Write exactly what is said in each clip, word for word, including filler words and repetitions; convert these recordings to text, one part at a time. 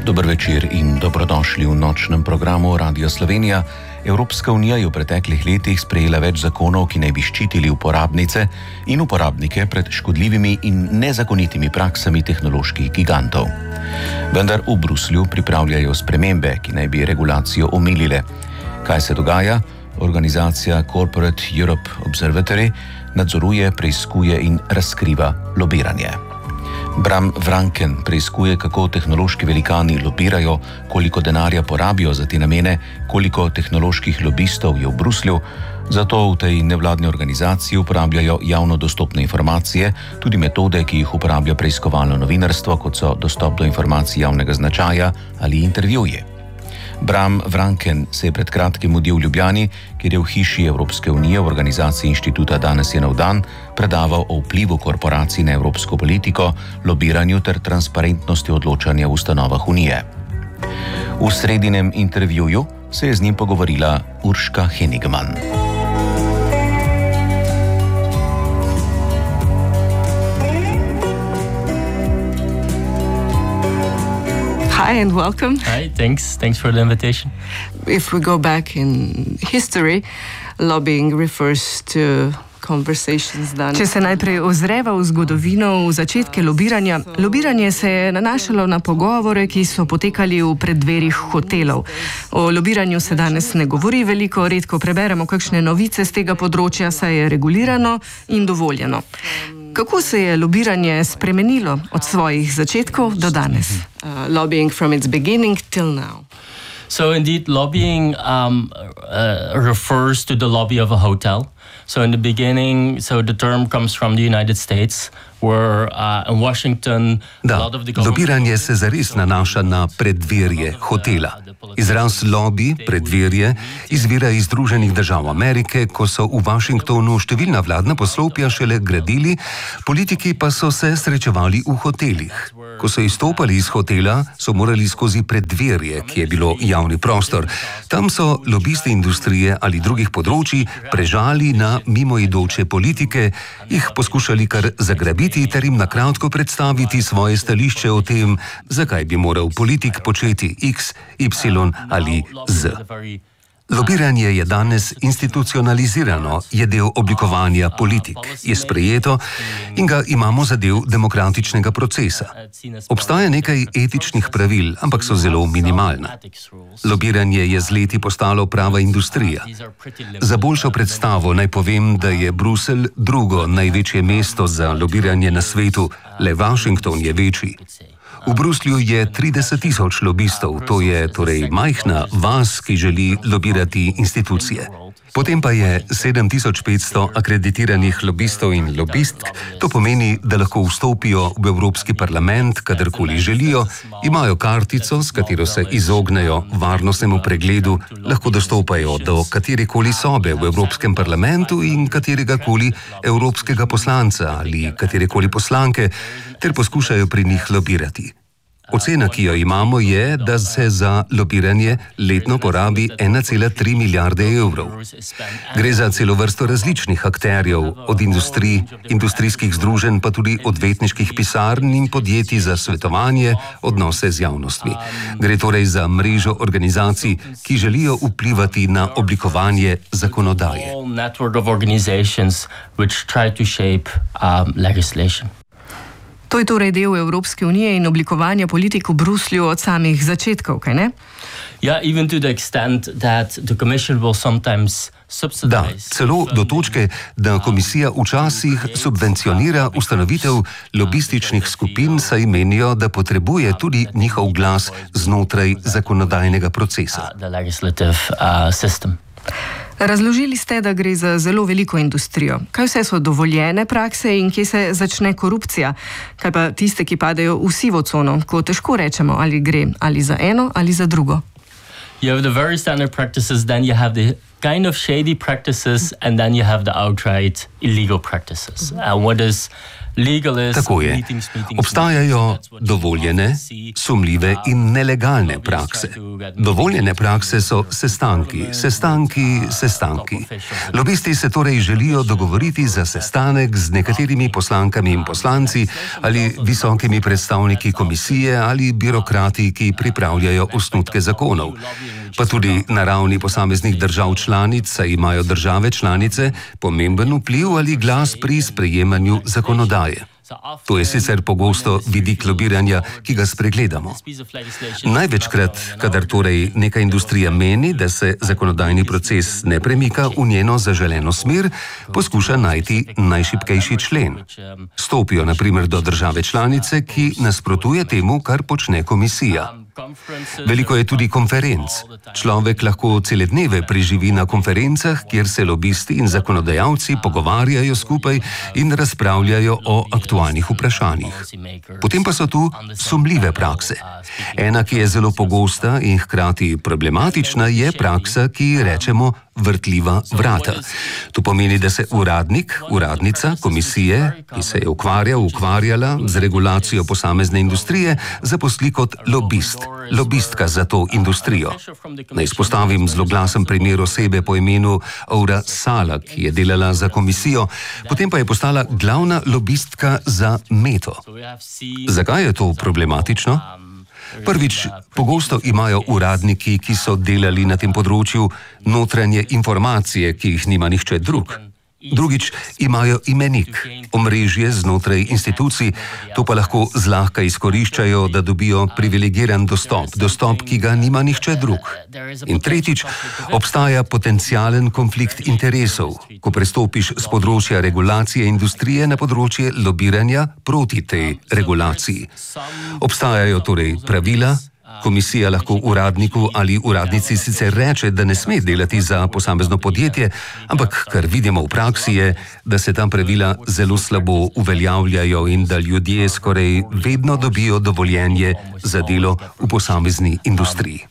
Dober večer in dobrodošli v nočnem programu Radio Slovenija. Evropska unija je v preteklih letih sprejela več zakonov, ki naj bi ščitili uporabnice in uporabnike pred škodljivimi in nezakonitimi praksami tehnoloških gigantov. Vendar v Bruslju pripravljajo spremembe, ki naj bi regulacijo omilile. Kaj se dogaja? Organizacija Corporate Europe Observatory nadzoruje, preiskuje in razkriva lobiranje. Bram Vranken preiskuje, kako tehnološki velikani lobirajo, koliko denarja porabijo za te namene, koliko tehnoloških lobistov je v Bruslju. Zato v tej nevladni organizaciji uporabljajo javno dostopne informacije, tudi metode, ki jih uporablja preiskovalno novinarstvo, kot so dostop do informacij javnega značaja ali intervjuje. Bram Vranken se je pred kratkim mudil v Ljubljani, kjer je v hiši Evropske unije v organizaciji inštituta Danes je nov dan predaval o vplivu korporacij na evropsko politiko, lobiranju ter transparentnosti odločanja v ustanovah unije. V sredinem intervjuju se je z njim pogovorila Urška Henigman. Hi and welcome. Hi, thanks. Thanks for the invitation. If we go back in history, lobbying refers to conversations done. Če se najprej ozreva v zgodovino, v začetke lobiranja, lobiranje se je nanašalo na pogovore, ki so potekali v preddverjih hotelov. O lobiranju se danes ne govori veliko, redko preberemo kakšne novice z tega področja, saj je regulirano in dovoljeno. Kako se je lobiranje spremenilo od svojih začetkov do danes? Uh, lobbying from its beginning till now. So indeed, lobbying um, uh, refers to the lobby of a hotel. So in the beginning, so the term comes from the United States, where uh, in Washington da, a lot of the government... lobiranje se zares nanaša na preddverje hotela. Izraz lobby, preddverje, izvira iz Združenih držav Amerike, ko so v Washingtonu številna vladna poslopja šele gradili, politiki pa so se srečevali v hotelih. Ko so izstopali iz hotela, so morali skozi preddverje, ki je bilo javni prostor. Tam so lobisti industrije ali drugih področji prežali na mimoidoče politike, jih poskušali kar zagrabiti ter jim na kratko predstaviti svoje stališče o tem, zakaj bi moral politik početi X, Y ali Z. Lobiranje je danes institucionalizirano, je del oblikovanja politik, je sprejeto in ga imamo za del demokratičnega procesa. Obstaja nekaj etičnih pravil, ampak so zelo minimalna. Lobiranje je z leti postalo prava industrija. Za boljšo predstavo naj povem, da je Bruselj drugo največje mesto za lobiranje na svetu, le Washington je večji. V Bruslju je trideset tisoč lobistov, to je torej majhna vas, ki želi lobirati institucije. Potem pa je sedem tisoč petsto akreditiranih lobistov in lobistk, to pomeni, da lahko vstopijo v Evropski parlament, kadarkoli želijo, imajo kartico, s katero se izognejo varnostnemu pregledu, lahko dostopajo do katerekoli sobe v Evropskem parlamentu in kateregakoli evropskega poslanca ali katerekoli poslanke, ter poskušajo pri njih lobirati. Ocena, ki jo imamo, je, da se za lobiranje letno porabi ena cela tri milijarde evrov. Gre za celo vrsto različnih akterjev, od industrij, industrijskih združenj, pa tudi odvetniških pisarn in podjetij za svetovanje, odnose z javnostmi. Gre torej za mrežo organizacij, ki želijo vplivati na oblikovanje zakonodaje. To je torej del Evropske unije in oblikovanja politik v Bruslju od samih začetkov, kaj ne? Yeah, even to the extent that the commission will sometimes subsidize. Da, celo do točke, da komisija včasih subvencionira ustanovitev lobističnih skupin, saj menijo, da potrebuje tudi njihov glas znotraj zakonodajnega procesa. The legislative uh, system. Razložili ste, da gre za zelo veliko industrijo. Kaj vse so dovoljene prakse in kje se začne korupcija? Kaj pa tiste, ki padejo v sivo cono, ko težko rečemo, ali gre ali za eno ali za drugo? You have the very standard practices, then you have the kind of shady practices, and then you have the outright illegal practices. Uh, what is legal is Tako je. meetings, meetings, Obstajajo meetings. That's what you dovoljene, want to see. sumljive in nelegalne prakse. Dovoljene prakse so sestanki, sestanki, sestanki. Lobisti se torej želijo dogovoriti za sestanek z nekaterimi poslankami in poslanci ali visokimi predstavniki komisije ali birokrati, ki pripravljajo osnutke zakonov. Pa tudi na ravni posameznih držav članic, saj imajo države članice pomemben vpliv ali glas pri sprejemanju zakonodaje. To je sicer pogosto vidik lobiranja, ki ga spregledamo. Največkrat, kadar torej neka industrija meni, da se zakonodajni proces ne premika v njeno zaželeno smer, poskuša najti najšibkejši člen. Stopijo na primer do države članice, ki nasprotuje temu, kar počne komisija. Veliko je tudi konferenc. Človek lahko cele dneve preživi na konferencah, kjer se lobisti in zakonodajalci pogovarjajo skupaj in razpravljajo o aktualnih vprašanjih. Potem pa so tu sumljive prakse. Ena, ki je zelo pogosta in hkrati problematična, je praksa, ki ji rečemo vrtljiva vrata. To pomeni, da se uradnik, uradnica, komisije, ki se je ukvarjal, ukvarjala z regulacijo posamezne industrije, zaposli kot lobist, lobistka za to industrijo. Naj izpostavim zloglasen primer osebe po imenu Aura Sala, ki je delala za komisijo, potem pa je postala glavna lobistka za Meto. Zakaj je to problematično? Prvič, pogosto imajo uradniki, ki so delali na tem področju, notranje informacije, ki jih nima nihče drug. Drugič, imajo imenik, omrežje znotraj institucij, to pa lahko zlahka izkoriščajo, da dobijo privilegiran dostop, dostop, ki ga nima nihče drug. In tretjič, obstaja potencialen konflikt interesov, ko prestopiš z področja regulacije industrije na področje lobiranja proti tej regulaciji. Obstajajo torej pravila. Komisija lahko uradniku ali uradnici sicer reče, da ne sme delati za posamezno podjetje, ampak kar vidimo v praksi je, da se tam pravila zelo slabo uveljavljajo in da ljudje skoraj vedno dobijo dovoljenje za delo v posamezni industriji.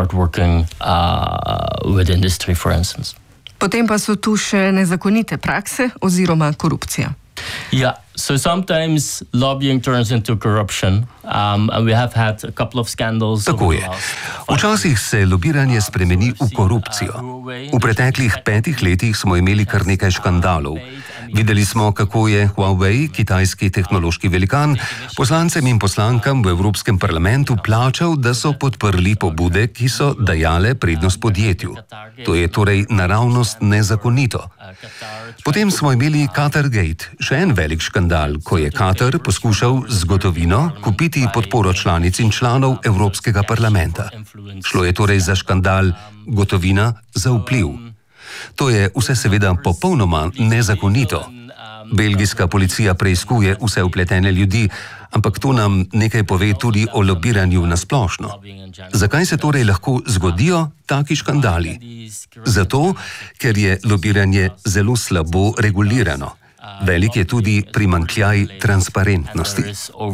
Potem pa so tu še nezakonite prakse oziroma korupcija. Yeah, so sometimes lobbying turns into corruption, um, and we have had a couple of scandals. Tako je. Včasih se lobiranje spremeni v korupcijo. V preteklih petih letih smo imeli kar nekaj škandalov. Videli smo, kako je Huawei, kitajski tehnološki velikan, poslancem in poslankam v Evropskem parlamentu plačal, da so podprli pobude, ki so dajale prednost podjetju. To je torej naravnost nezakonito. Potem smo imeli Qatargate, še en velik škandal, ko je Katar poskušal z gotovino kupiti podporo članic in članov Evropskega parlamenta. Šlo je torej za škandal gotovina za vpliv. To je vse seveda popolnoma nezakonito. Belgijska policija preiskuje vse vpletene ljudi, ampak to nam nekaj pove tudi o lobiranju na splošno. Zakaj se torej lahko zgodijo taki škandali? Zato, ker je lobiranje zelo slabo regulirano. Velik je tudi primanjkljaj transparentnosti.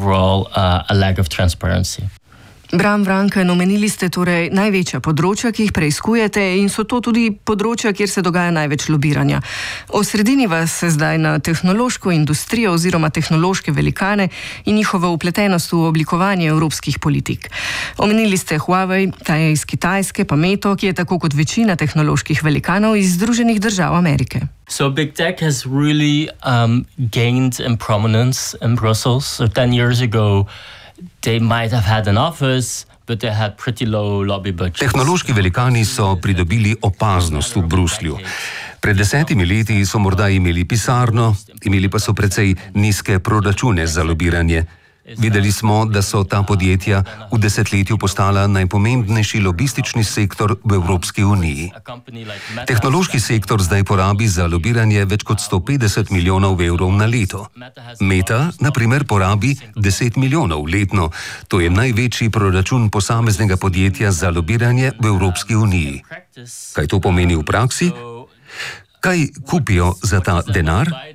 Bram Vranken, omenili ste torej največja področja, ki jih preiskujete, in so to tudi področja, kjer se dogaja največ lobiranja. Osrediniva se zdaj na tehnološko industrijo oziroma tehnološke velikane in njihovo vpletenost v oblikovanje evropskih politik. Omenili ste Huawei, ta je iz Kitajske, pa Meto, ki je tako kot večina tehnoloških velikanov iz Združenih držav Amerike. So big tech has really um, gained in prominence in Brussels. So ten years ago, they might have had an office, but they had pretty low lobby budgets. Tehnološki velikani so pridobili opaznost v Bruslju. Pred desetimi leti so morda imeli pisarno, imeli pa so precej nizke proračune za lobiranje. Videli smo, da so ta podjetja v desetletju postala najpomembnejši lobistični sektor v Evropski uniji. Tehnološki sektor zdaj porabi za lobiranje več kot sto petdeset milijonov evrov na leto. Meta, na primer, porabi deset milijonov letno. To je največji proračun posameznega podjetja za lobiranje v Evropski uniji. Kaj to pomeni v praksi? Kaj kupijo za ta denar?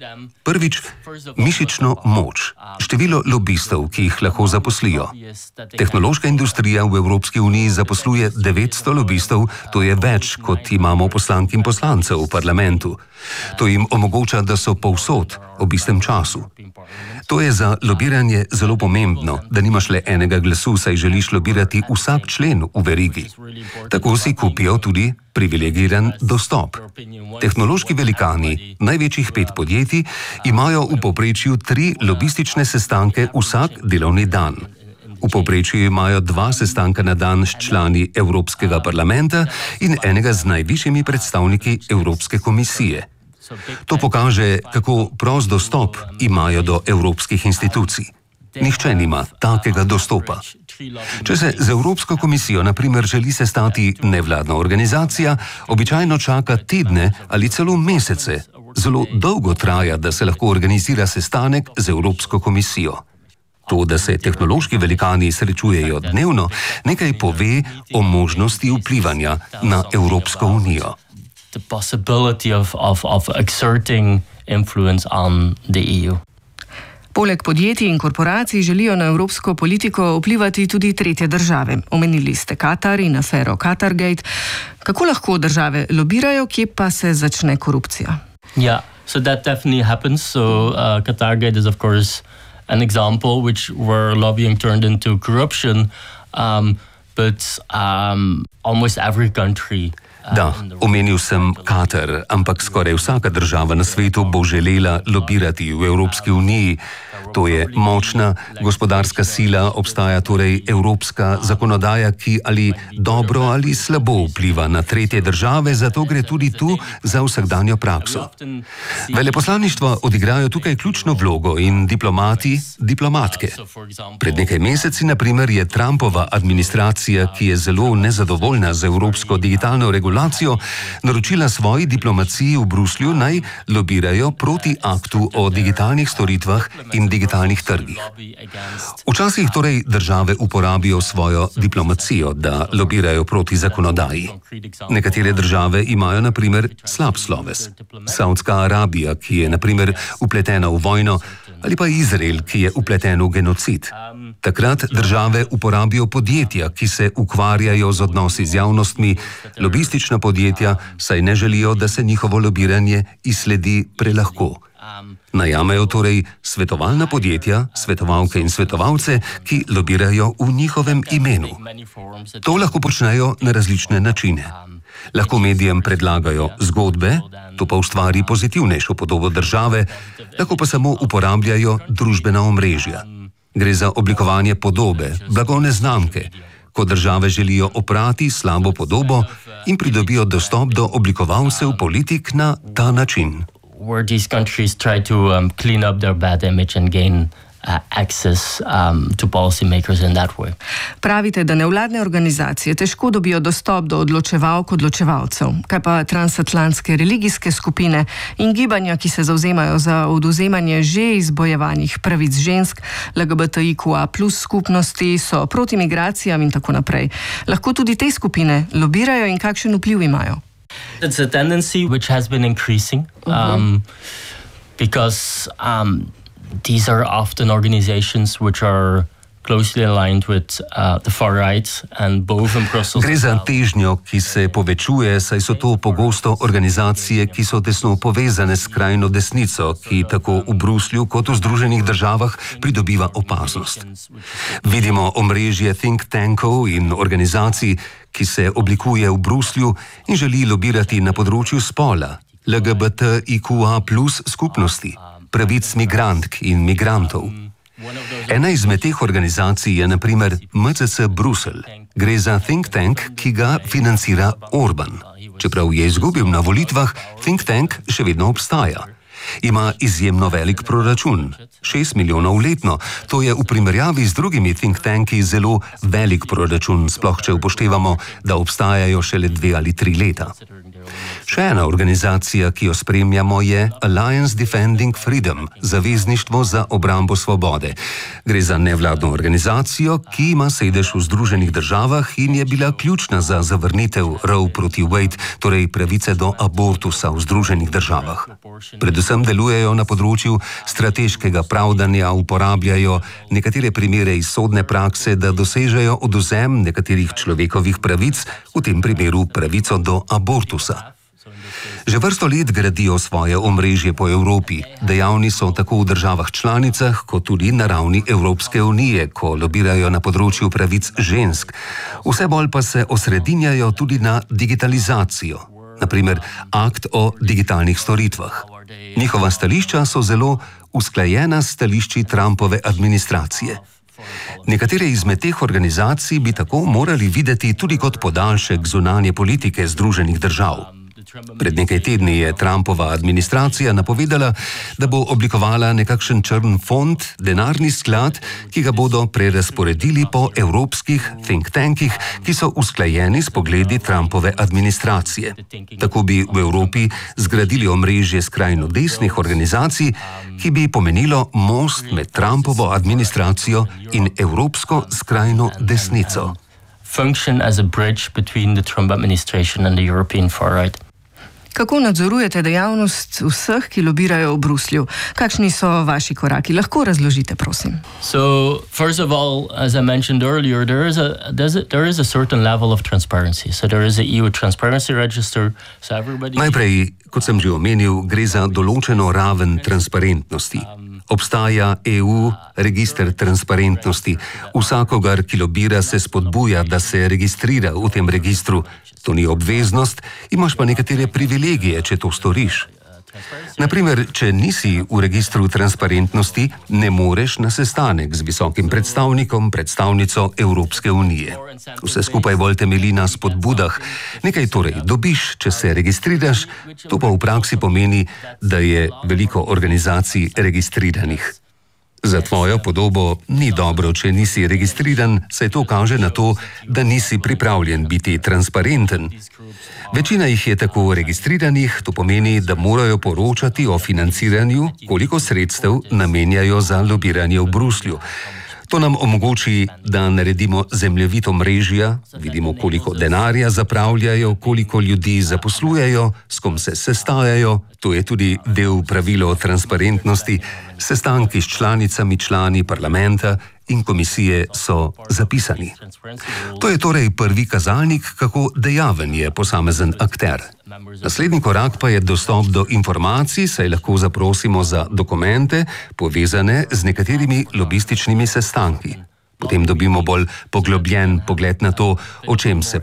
Prvič, mišično moč, število lobistov, ki jih lahko zaposlijo. Tehnološka industrija v Evropski uniji zaposluje devetsto lobistov, to je več, kot imamo poslank in poslancev v parlamentu. To jim omogoča, da so povsod, ob istem času. To je za lobiranje zelo pomembno, da nimaš le enega glasu, saj želiš lobirati vsak člen v verigi. Tako si kupijo tudi privilegiran dostop. Tehnološki velikani, največjih pet podjetij, imajo v povprečju tri lobistične sestanke vsak delovni dan. V povprečju imajo dva sestanka na dan s člani Evropskega parlamenta in enega z najvišjimi predstavniki Evropske komisije. To pokaže, kako prost dostop imajo do evropskih institucij. Nihče nima takega dostopa. Če se z Evropsko komisijo, na primer, želi sestati nevladna organizacija, običajno čaka tedne ali celo mesece. Zelo dolgo traja, da se lahko organizira sestanek z Evropsko komisijo. To, da se tehnološki velikani srečujejo dnevno, nekaj pove o možnosti vplivanja na Evropsko unijo. The possibility of, of, of exerting influence on the E U. Poleg podjetij in korporacij želijo na evropsko politiko vplivati tudi tretje države. Omenili ste Katar in afero Qatargate. Kako lahko države lobirajo, kje pa se začne korupcija? Yeah, so that definitely happens. So uh, Qatargate is of course an example which where lobbying turned into corruption, um, but um, almost every country. Da, omenil sem Katar, ampak skoraj vsaka država na svetu bo želela lobirati v Evropski uniji. To je močna gospodarska sila, obstaja torej evropska zakonodaja, ki ali dobro ali slabo vpliva na tretje države, zato gre tudi tu za vsakdanjo prakso. Veleposlaništva odigrajo tukaj ključno vlogo in diplomati, diplomatke. Pred nekaj meseci, na primer, je Trumpova administracija, ki je zelo nezadovoljna z evropsko digitalno regulacijo, naročila svoji diplomaciji v Bruslju, naj lobirajo proti aktu o digitalnih storitvah in digitalnih trgih. Včasih torej države uporabijo svojo diplomacijo, da lobirajo proti zakonodaji. Nekatere države imajo na primer slab sloves. Saudska Arabija, ki je na primer upletena v vojno, ali pa Izrael, ki je upleten v genocid. Takrat države uporabijo podjetja, ki se ukvarjajo z odnosi z javnostmi, lobistična podjetja, saj ne želijo, da se njihovo lobiranje izsledi prelahko. Najamejo torej svetovalna podjetja, svetovalke in svetovalce, ki lobirajo v njihovem imenu. To lahko počnejo na različne načine. Lahko medijem predlagajo zgodbe, to pa ustvari pozitivnejšo podobo države, lahko pa samo uporabljajo družbena omrežja. Gre za oblikovanje podobe, blagovne znamke, ko države želijo oprati slabo podobo in pridobijo dostop do oblikovalcev politik na ta način. Where these countries try to um, clean up their bad image and gain uh, access um, to policymakers in that way. Pravite, da nevladne organizacije težko dobijo dostop do odločevalk odločevalcev. Kaj pa transatlantske religijske skupine in gibanja, ki se zavzemajo za odvzemanje že izbojevanih pravic žensk, L G B T I Q A plus skupnosti, so proti migracijam in tako naprej. Lahko tudi te skupine lobirajo in kakšen vpliv imajo? It's a tendency which has been increasing um, mm-hmm. because um, these are often organizations which are closely aligned with uh, the far right and both in Brussels. Gre za težnjo, ki se povečuje, saj so to pogosto organizacije, ki so tesno povezane s skrajno desnico, ki tako v Bruslju kot v Združenih državah pridobiva opaznost. Vidimo omrežje think tankov in organizacij, ki se oblikuje v Bruslju in želi lobirati na področju spola, L G B T I Q A plus skupnosti, pravic migrantk in migrantov. Ena izmed teh organizacij je na primer M C C Bruselj. Gre za think tank, ki ga financira Orban. Čeprav je izgubil na volitvah, think tank še vedno obstaja. Ima izjemno velik proračun, šest milijonov letno. To je v primerjavi z drugimi think tanki zelo velik proračun, sploh če upoštevamo, da obstajajo šele dve ali tri leta. Še ena organizacija, ki jo spremljamo, je Alliance Defending Freedom, Zavezništvo za obrambo svobode. Gre za nevladno organizacijo, ki ima sedež v Združenih državah in je bila ključna za zavrnitev Roe proti Wade, torej pravice do abortusa v Združenih državah. Predvsem delujejo na področju strateškega pravdanja, uporabljajo nekatere primere iz sodne prakse, da dosežejo odvzem nekaterih človekovih pravic, v tem primeru pravico do abortusa. Že vrsto let gradijo svoje omrežje po Evropi. Dejavni so tako v državah članicah, kot tudi na ravni Evropske unije, ko lobirajo na področju pravic žensk. Vse bolj pa se osredinjajo tudi na digitalizacijo, naprimer akt o digitalnih storitvah. Njihova stališča so zelo usklajena s stališči Trumpove administracije. Nekatere izmed teh organizacij bi tako morali videti tudi kot podaljšek zunanje politike Združenih držav. Pred nekaj tedni je Trumpova administracija napovedala, da bo oblikovala nekakšen črn fond, denarni sklad, ki ga bodo prerazporedili po evropskih think tankih, ki so usklajeni s pogledi Trumpove administracije. Tako bi v Evropi zgradili omrežje skrajno desnih organizacij, ki bi pomenilo most med Trumpovo administracijo in evropsko skrajno desnico. Function as a bridge between the Trump administration and the European far right. Kako nadzorujete dejavnost vseh, ki lobirajo v Bruslju? Kakšni so vaši koraki? Lahko razložite, prosim. So, first of all, as I mentioned earlier, there is a there's a, there is a certain level of transparency. So there is a E U transparency register. So everybody. Najprej, kot sem že omenil, gre za določeno raven transparentnosti. Obstaja E U register transparentnosti. Vsakogar, ki lobira, se spodbuja, da se registrira v tem registru. To ni obveznost, imaš pa nekatere privilegije, če to storiš. Naprimer, če nisi v registru transparentnosti, ne moreš na sestanek z visokim predstavnikom, predstavnico Evropske unije. Vse skupaj bolj temelji na spodbudah. Nekaj torej dobiš, če se registriraš, to pa v praksi pomeni, da je veliko organizacij registriranih. Za tvojo podobo ni dobro, če nisi registriran, saj to kaže na to, da nisi pripravljen biti transparenten. Večina jih je tako registriranih, to pomeni, da morajo poročati o financiranju, koliko sredstev namenjajo za lobiranje v Bruslju. To nam omogoči, da naredimo zemljevid omrežja, vidimo, koliko denarja zapravljajo, koliko ljudi zaposlujejo, s kom se sestajajo. To je tudi del pravila o transparentnosti. Sestanki s članicami, člani parlamenta in komisije so zapisani. To je torej prvi kazalnik, kako dejaven je posamezen akter. Naslednji korak pa je dostop do informacij, saj lahko zaprosimo za dokumente, povezane z nekaterimi lobističnimi sestanki. Potem dobimo bolj poglobljen pogled na to, o čem se